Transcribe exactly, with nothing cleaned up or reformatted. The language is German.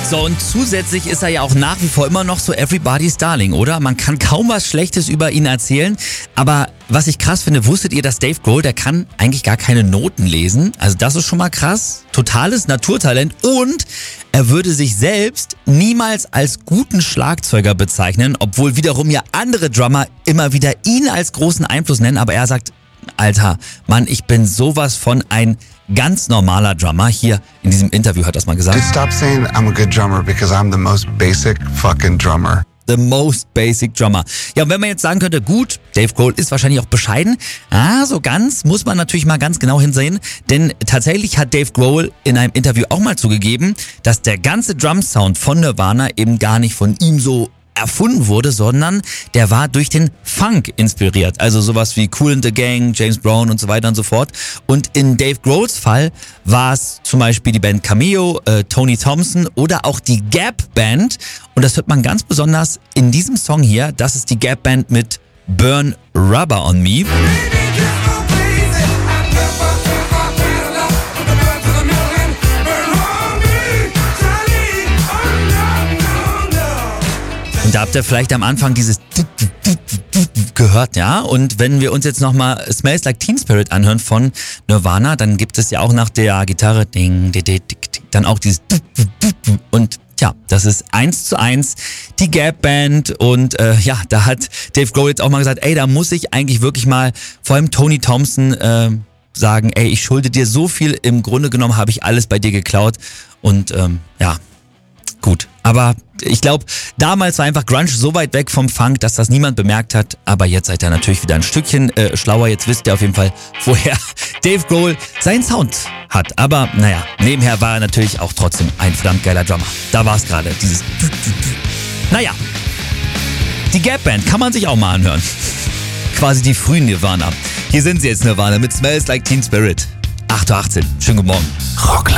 So, und zusätzlich ist er ja auch nach wie vor immer noch so Everybody's Darling, oder? Man kann kaum was Schlechtes über ihn erzählen. Aber was ich krass finde, wusstet ihr, dass Dave Grohl, der kann eigentlich gar keine Noten lesen? Also das ist schon mal krass. Totales Naturtalent. Und er würde sich selbst niemals als guten Schlagzeuger bezeichnen, obwohl wiederum ja andere Drummer immer wieder ihn als großen Einfluss nennen. Aber er sagt, Alter, Mann, ich bin sowas von ein ganz normaler Drummer. Hier in diesem Interview hat das mal gesagt. Stop saying I'm a good drummer because I'm the most basic fucking drummer. The most basic drummer. Ja, und wenn man jetzt sagen könnte, gut, Dave Grohl ist wahrscheinlich auch bescheiden. Ah, so ganz muss man natürlich mal ganz genau hinsehen. Denn tatsächlich hat Dave Grohl in einem Interview auch mal zugegeben, dass der ganze Drum-Sound von Nirvana eben gar nicht von ihm so erfunden wurde, sondern der war durch den Funk inspiriert. Also sowas wie Kool and the Gang, James Brown und so weiter und so fort. Und in Dave Grohls Fall war es zum Beispiel die Band Cameo, äh, Tony Thompson oder auch die Gap Band. Und das hört man ganz besonders in diesem Song hier. Das ist die Gap Band mit Burn Rubber on Me. Und da habt ihr vielleicht am Anfang dieses gehört, ja? Und wenn wir uns jetzt nochmal Smells Like Teen Spirit anhören von Nirvana, dann gibt es ja auch nach der Gitarre ding, ding, ding, ding, dann auch dieses und tja, das ist eins zu eins die Gap Band und äh, ja, da hat Dave Grohl jetzt auch mal gesagt, ey, da muss ich eigentlich wirklich mal vor allem Tony Thompson äh, sagen, ey, ich schulde dir so viel, im Grunde genommen habe ich alles bei dir geklaut und ähm, ja, gut. Aber ich glaube, damals war einfach Grunge so weit weg vom Funk, dass das niemand bemerkt hat. Aber jetzt seid ihr natürlich wieder ein Stückchen äh, schlauer. Jetzt wisst ihr auf jeden Fall, woher Dave Grohl seinen Sound hat. Aber naja, nebenher war er natürlich auch trotzdem ein verdammt geiler Drummer. Da war es gerade, dieses... Naja, die Gap Band kann man sich auch mal anhören. Quasi die frühen Nirvana. Hier sind sie jetzt, Nirvana, mit Smells Like Teen Spirit. acht Uhr achtzehn. Schönen guten Morgen. Rock